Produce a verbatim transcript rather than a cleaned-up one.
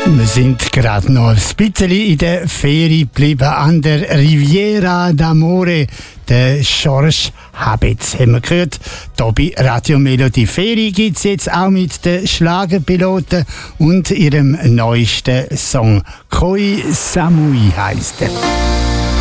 Wir sind gerade noch ein bisschen in der Ferie geblieben an der Riviera d'Amore. Der Georges Habetz haben wir gehört. Hier bei Radio Melodie Ferie gibt es jetzt auch mit den Schlagerpiloten und ihrem neuesten Song «Koi Samui» heisst er.